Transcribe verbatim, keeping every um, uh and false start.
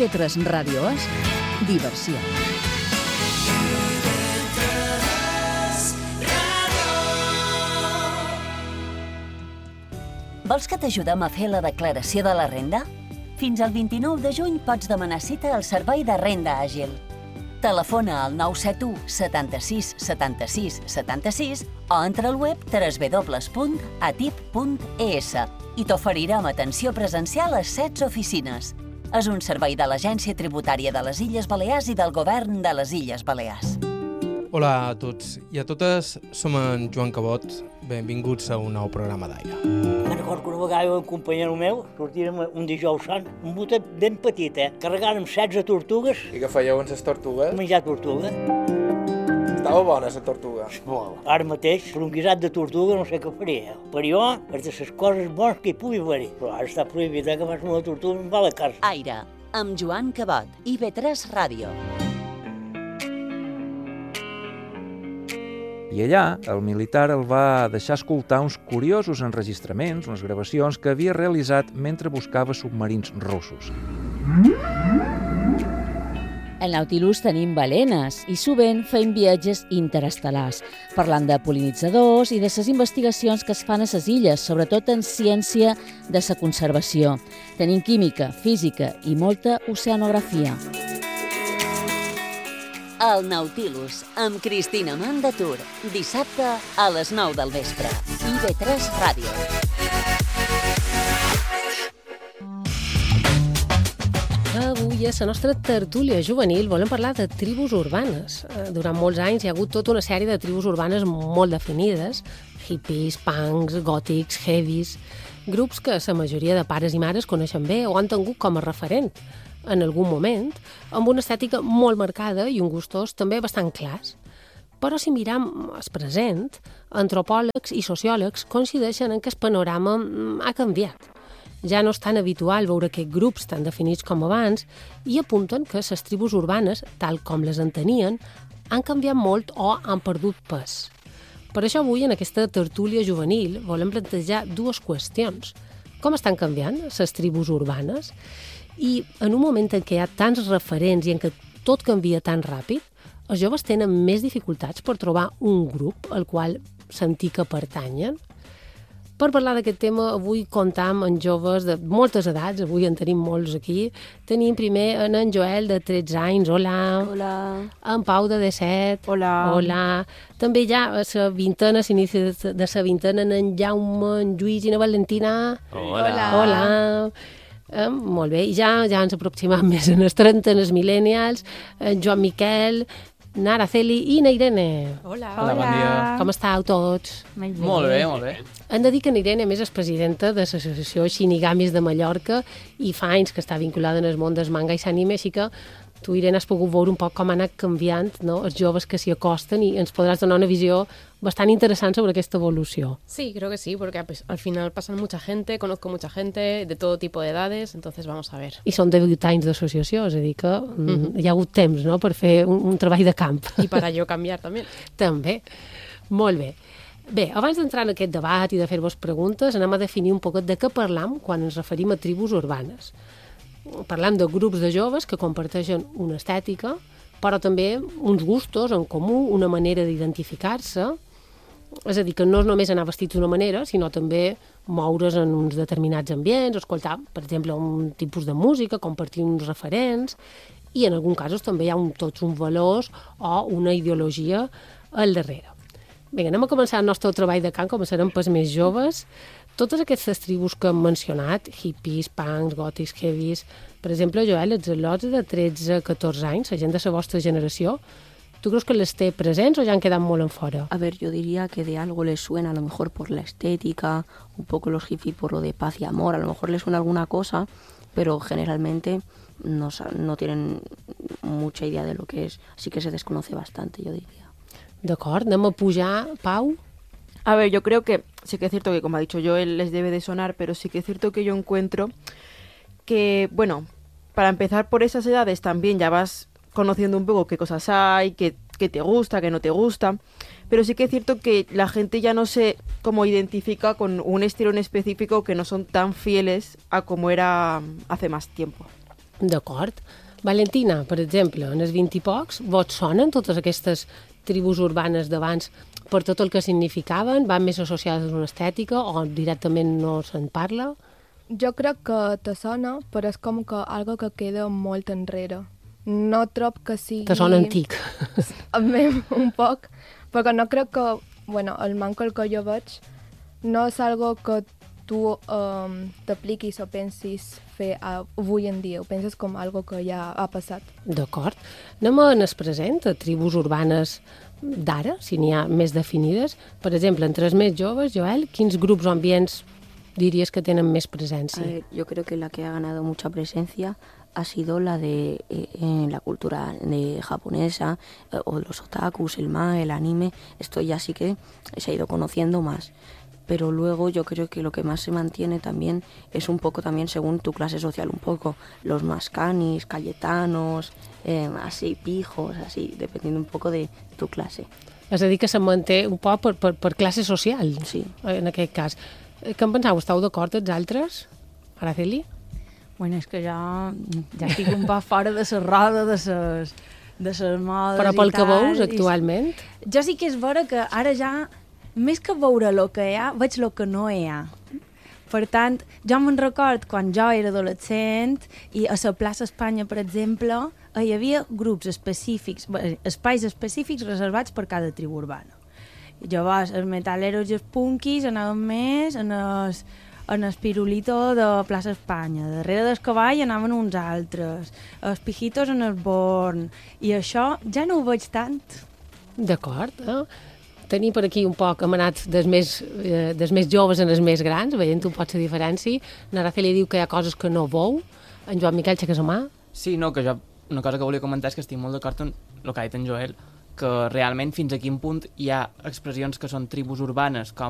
be tres Ràdio és diversió. Vols que t'ajudem a fer la declaració de la renda? Fins al vint-i-nou de juny pots demanar cita al Servei de Renda Àgil. Telefona al nou set u setanta-sis setanta-sis setanta-sis o entra al web w w w punt atip punt e s i t'oferirem atenció presencial a setze oficines. És un servei de l'Agència Tributària de les Illes Balears i del Govern de les Illes Balears. Hola a tots i a totes, som en Joan Cabot. Benvinguts a un nou programa d'Aire. Me'n recordo que una vegada un companyero meu sortírem un dijous sant, un botet ben petit, eh? Carregàrem setze tortugues. I què fèieu amb les tortugues? Menjar tortuga. Estava bona, la tortuga. Molt. Ara mateix, per un guisat de tortuga no sé què faria. Per jo, és de les coses bones que hi pugui haver-hi. Però ara està prohibit, eh, que fas una tortuga i em va a la casa. Aire, amb Joan Cabot, i be tres Ràdio. I allà, el militar el va deixar escoltar uns curiosos enregistraments, unes gravacions que havia realitzat mentre buscava submarins russos. Al Nautilus tenim balenes i sovint fem viatges interestel·lars, parlant de pol·linitzadors i de les investigacions que es fan a les illes, sobretot en ciència de la conservació. Tenim química, física i molta oceanografia. El Nautilus, amb Cristina Mandatur, dissabte a les nou del vespre. i be tres Ràdio. Avui, a la nostra tertúlia juvenil, volem parlar de tribus urbanes. Durant molts anys hi ha hagut tota una sèrie de tribus urbanes molt definides, hippies, punks, gòtics, heavies, grups que la majoria de pares i mares coneixen bé o han tingut com a referent en algun moment, amb una estètica molt marcada i un gustos també bastant clars. Però si miram el present, antropòlegs i sociòlegs coincideixen en que el panorama ha canviat. Ja no és tan habitual veure aquests grups tan definits com abans i apunten que les tribus urbanes, tal com les entenien, han canviat molt o han perdut pes. Per això avui, en aquesta tertúlia juvenil, volem plantejar dues qüestions. Com estan canviant les tribus urbanes? I en un moment en què hi ha tants referents i en què tot canvia tan ràpid, els joves tenen més dificultats per trobar un grup al qual sentir que pertanyen. Per parlar d'aquest tema, avui comptam amb joves de moltes edats, avui en tenim molts aquí. Tenim primer en, en Joel, de tretze anys, hola. Hola. En Pau, de disset. Hola. Hola. També ja a la vintena, a l'inici de la vintena, en Jaume, en Lluís i na Valentina. Hola. Hola. Eh, molt bé, i ja, ja ens aproximem més en els trenta, en els millennials, en Joan Miquel, na Araceli i na Irene. Hola. Hola, bon dia. Com estàu tots? Molt bé, molt bé. Hem de dir que na Irene, a més, és presidenta de l'associació Xinigamis de Mallorca i fa anys que està vinculada en el món del manga i l'anime, així que tu, Irene, has pogut veure un poc com ha anat canviant, no?, els joves que s'hi acosten i ens podràs donar una visió bastante interesante sobre esta evolución. Sí, creo que sí, porque pues, al final pasan mucha gente, conozco mucha gente de todo tipo de edades, entonces vamos a ver. I són divuit anys d'associació, és a dir que mm, hi ha hagut temps, no?, per fer un, un treball de camp. I para jo canviar també. També. Molt bé. Bé, abans d'entrar en aquest debat i de fer-vos preguntes, anem a definir un poquet de què parlam quan ens referim a tribus urbanes. Parlam de grups de joves que comparteixen una estètica, però també uns gustos en comú, una manera d'identificar-se. És a dir, que no és només anar vestits d'una manera, sinó també moure's en uns determinats ambients, escoltar, per exemple, un tipus de música, compartir uns referents, i en alguns casos també hi ha un, tots uns valors o una ideologia al darrere. Vinga, anem a començar el nostre treball de camp, començarem pels més joves. Totes aquestes tribus que hem mencionat, hippies, punks, gòtics, heavies, per exemple, Joel, els al·lots de tretze a catorze anys, la gent de la vostra generació, ¿tú crees que les té presents o ya han quedado molt en fora? A ver, yo diría que de algo les suena, a lo mejor por la estética, un poco los hippies por lo de paz y amor, a lo mejor les suena alguna cosa, pero generalmente no, no tienen mucha idea de lo que es, así que se desconoce bastante, yo diría. D'acord, anem a pujar, Pau. A ver, yo creo que sí que es cierto que, como ha dicho Joel, les debe de sonar, pero sí que es cierto que yo encuentro que, bueno, para empezar por esas edades también ya vas conociendo un poco qué cosas hay, qué, qué te gusta, qué no te gusta, pero sí que es cierto que la gente ya no se como identifica con un estilo en específico que no son tan fieles a como era hace más tiempo. D'acord. Valentina, per exemple, en els vint i pocs, vos sonen totes aquestes tribus urbanes d'abans per tot el que significaven? Van més associades a una estètica o directament no se'n parla? Jo crec que te sona, però és com que algo que queda molt enrere. No trob que sigui... Te sona antic. Un poc, perquè no crec que, bueno, el manco el que jo veig no és algo que tu um, t'apliquis o pensis fer avui en dia, ho penses com algo que ja ha passat. D'acord. Anem en el present, a tribus urbanes d'ara, si n'hi ha més definides. Per exemple, entre els més joves, Joel, quins grups o ambients diries que tenen més presència? A ver, yo creo que la que ha ganado mucha presencia ha sido la de eh, en la cultura de japonesa, eh, o los otakus, el manga, el anime. Esto ya sí que se ha ido conociendo más. Pero luego yo creo que lo que más se mantiene también es un poco también según tu clase social, un poco los más canis, cayetanos, eh, así pijos, así, dependiendo un poco de tu clase. És a dir, que se manté un poc per, per, per classe social, sí, en aquest cas. Què en penseu? Esteu d'acord els altres? Araceli? Bueno, és que jo ja estic un poc fora de la roda de les de ses modes. Però pel que veus actualment? Jo sí que és vera que ara ja, més que veure el que hi ha, veig el que no hi ha. Per tant, jo me'n record quan jo era adolescent i a la plaça Espanya, per exemple, hi havia grups específics, espais específics reservats per cada tribu urbana. Llavors, els metaleros i els punkis anaven més en el, en el pirulito de plaça Espanya. Darrere del cavall anaven uns altres. Els pijitos en el Born. I això ja no ho veig tant. D'acord, eh? Tenir per aquí un poc, hem anat dels més, eh, dels més joves en els més grans, veient un poc la diferència. Naraceli diu que hi ha coses que no veu. En Joan Miquel, aixeques la mà? Sí, no, que jo una cosa que volia comentar és que estic molt d'acord amb el que ha dit en Joel, que realment fins a quin punt hi ha expressions que són tribus urbanes, com